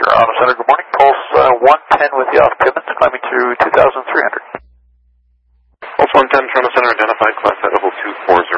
Auto Center, good morning. Pulse 110 with you off Timmins, climbing through 2,300. Pulse 110, Toronto Center, identified, class at level 240.